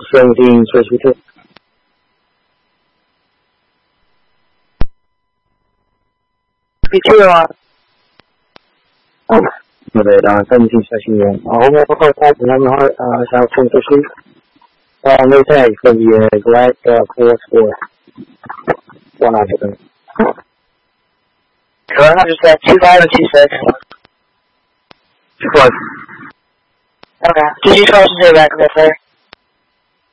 17 switch with it. B2 on. My bad, 17 session 1. Hold on, South 10 pursuit. No tag for the Black Force 4. 1 officer. Corona just got 25 and 26. 2-5. Okay. Did you try to stay back there, sir?